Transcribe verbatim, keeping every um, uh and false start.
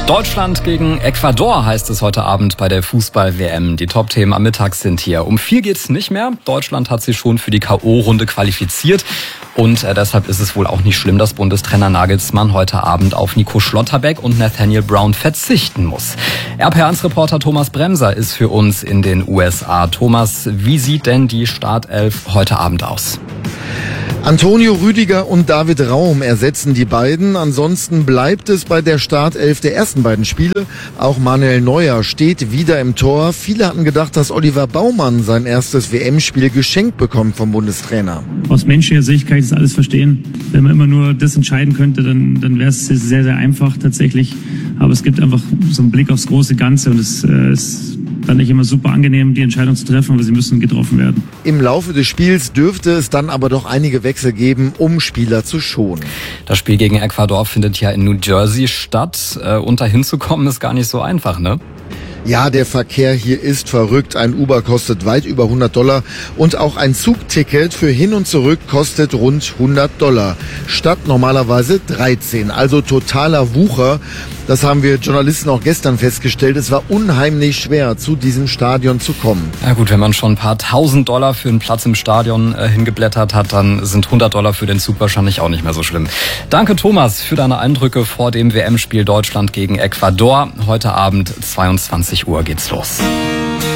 Deutschland gegen Ecuador heißt es heute Abend bei der Fußball-W M. Die Top-Themen am Mittag sind hier. Um vier geht's nicht mehr. Deutschland hat sich schon für die K O-Runde qualifiziert. Und äh, deshalb ist es wohl auch nicht schlimm, dass Bundestrainer Nagelsmann heute Abend auf Nico Schlotterbeck und Nathaniel Brown verzichten muss. R P eins Reporter Thomas Bremser ist für uns in den U S A. Thomas, wie sieht denn die Startelf heute Abend aus? Antonio Rüdiger und David Raum ersetzen die beiden. Ansonsten bleibt es bei der Startelf der ersten beiden Spiele. Auch Manuel Neuer steht wieder im Tor. Viele hatten gedacht, dass Oliver Baumann sein erstes W M-Spiel geschenkt bekommt vom Bundestrainer. Aus menschlicher Sicht kann ich das alles verstehen. Wenn man immer nur das entscheiden könnte, dann, dann wäre es sehr, sehr einfach tatsächlich. Aber es gibt einfach so einen Blick aufs große Ganze und es äh, ist dann nicht immer super angenehm, die Entscheidung zu treffen, aber sie müssen getroffen werden. Im Laufe des Spiels dürfte es dann aber doch einige Wechsel geben, um Spieler zu schonen. Das Spiel gegen Ecuador findet ja in New Jersey statt. Äh, und da hinzukommen ist gar nicht so einfach, ne? Ja, der Verkehr hier ist verrückt. Ein Uber kostet weit über hundert Dollar und auch ein Zugticket für hin und zurück kostet rund hundert Dollar. Statt normalerweise dreizehn. Also totaler Wucher. Das haben wir Journalisten auch gestern festgestellt. Es war unheimlich schwer, zu diesem Stadion zu kommen. Ja gut, wenn man schon ein paar tausend Dollar für einen Platz im Stadion äh, hingeblättert hat, dann sind hundert Dollar für den Zug wahrscheinlich auch nicht mehr so schlimm. Danke Thomas für deine Eindrücke vor dem W M-Spiel Deutschland gegen Ecuador. Heute Abend zweiundzwanzig Uhr geht's los.